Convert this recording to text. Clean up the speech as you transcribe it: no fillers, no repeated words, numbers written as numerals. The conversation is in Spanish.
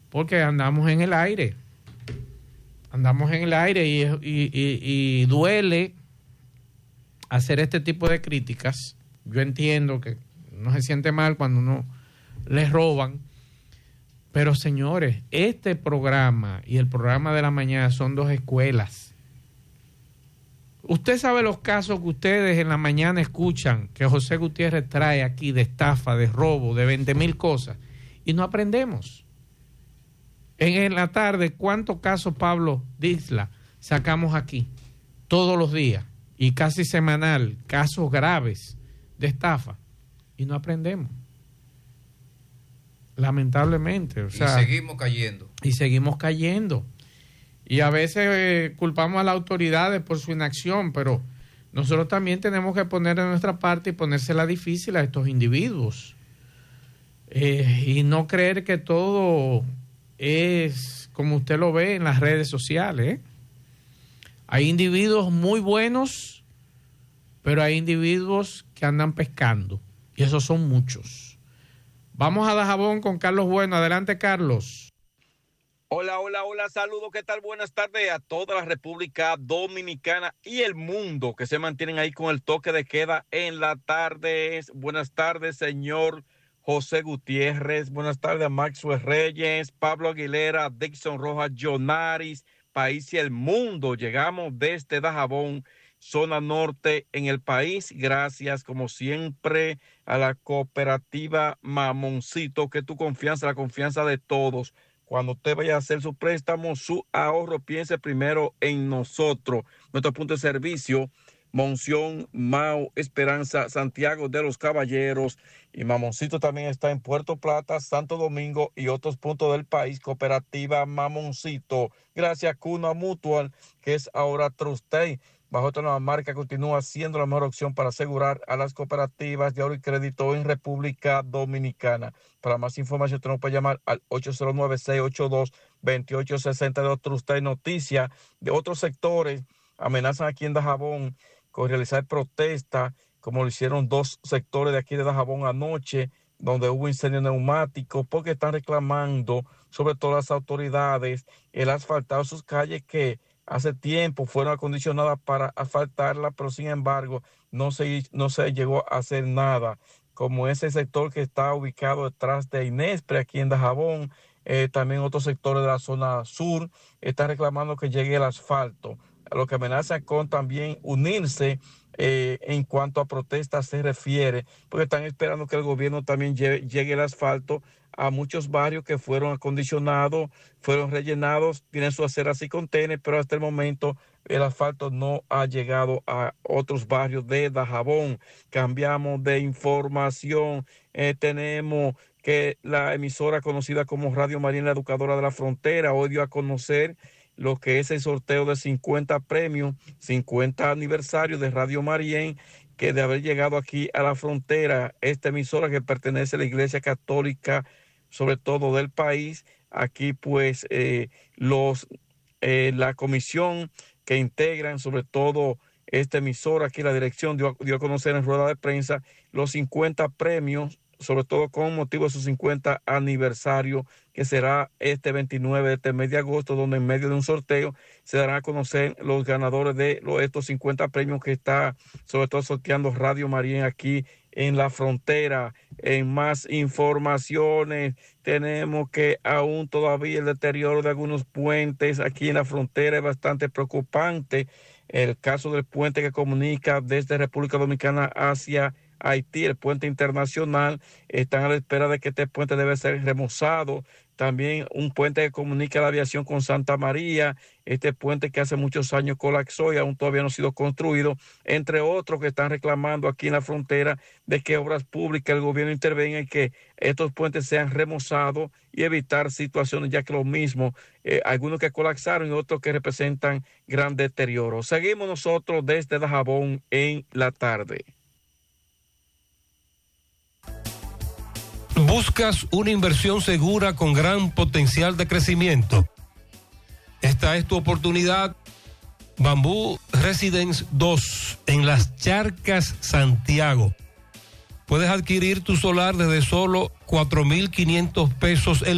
porque andamos en el aire. Andamos en el aire y duele hacer este tipo de críticas. Yo entiendo que no se siente mal cuando uno les roban, pero señores, este programa y el programa de la mañana son dos escuelas. Usted sabe los casos que ustedes en la mañana escuchan que José Gutiérrez trae aquí de estafa, de robo, de 20,000 cosas, y no aprendemos. En la tarde, ¿cuántos casos, Pablo Dixla, sacamos aquí? Todos los días y casi semanal, casos graves de estafa, y no aprendemos. Lamentablemente. O sea, y seguimos cayendo. Y seguimos cayendo. Y a veces culpamos a las autoridades por su inacción, pero nosotros también tenemos que poner de nuestra parte y ponérsela difícil a estos individuos. Y no creer que todo es como usted lo ve en las redes sociales. Hay individuos muy buenos, pero hay individuos que andan pescando, y esos son muchos. Vamos a Dajabón con Carlos Bueno. Adelante, Carlos. Hola, saludos, ¿qué tal? Buenas tardes a toda la República Dominicana y el mundo que se mantienen ahí con el toque de queda en la tarde. Buenas tardes, señor José Gutiérrez. Buenas tardes a Maxwell Reyes, Pablo Aguilera, Dixon Rojas, Jonaris, país y el mundo. Llegamos desde Dajabón, zona norte en el país. Gracias, como siempre, a la cooperativa Mamoncito, que tu confianza, la confianza de todos. Cuando usted vaya a hacer su préstamo, su ahorro, piense primero en nosotros. Nuestro punto de servicio, Monción, Mao, Esperanza, Santiago de los Caballeros. Y Mamoncito también está en Puerto Plata, Santo Domingo y otros puntos del país. Cooperativa Mamoncito. Gracias, Cuna Mutual, que es ahora Trustay. Bajo otra nueva marca, continúa siendo la mejor opción para asegurar a las cooperativas de ahorro y crédito en República Dominicana. Para más información, usted nos puede llamar al 809-682-2862. Trustay. Noticia de otros sectores amenazan aquí en Dajabón con realizar protesta, como lo hicieron dos sectores de aquí de Dajabón anoche, donde hubo incendio neumático, porque están reclamando, sobre todo las autoridades, el asfaltado sus calles que hace tiempo fueron acondicionadas para asfaltarla, pero sin embargo no se llegó a hacer nada. Como ese sector que está ubicado detrás de Inespre, aquí en Dajabón, también otros sectores de la zona sur están reclamando que llegue el asfalto, a lo que amenazan con también unirse en cuanto a protestas se refiere, porque están esperando que el gobierno también llegue el asfalto a muchos barrios que fueron acondicionados, fueron rellenados, tienen su aceras y contenes, pero hasta el momento el asfalto no ha llegado a otros barrios de Dajabón. Cambiamos de información, tenemos que la emisora conocida como Radio María, la Educadora de la Frontera, hoy dio a conocer lo que es el sorteo de 50 premios, 50 aniversarios de Radio María, que de haber llegado aquí a la frontera, esta emisora que pertenece a la Iglesia Católica, sobre todo del país. Aquí pues la comisión que integran sobre todo esta emisora, aquí la dirección dio a conocer en rueda de prensa los 50 premios, sobre todo con motivo de su 50 aniversario, que será este 29 de este mes de agosto, donde en medio de un sorteo se darán a conocer los ganadores de estos 50 premios que está sobre todo sorteando Radio María aquí en la frontera. En más informaciones, tenemos que aún todavía el deterioro de algunos puentes aquí en la frontera es bastante preocupante. El caso del puente que comunica desde República Dominicana hacia Haití, el puente internacional, están a la espera de que este puente debe ser remozado. También un puente que comunica la aviación con Santa María, este puente que hace muchos años colapsó y aún todavía no ha sido construido, entre otros que están reclamando aquí en la frontera de que obras públicas, el gobierno intervenga y que estos puentes sean remozados y evitar situaciones, ya que lo mismo, algunos que colapsaron y otros que representan gran deterioro. Seguimos nosotros desde Dajabón en la tarde. ¿Buscas una inversión segura con gran potencial de crecimiento? Esta es tu oportunidad. Bambú Residence 2 en Las Charcas, Santiago. Puedes adquirir tu solar desde solo $4,500 el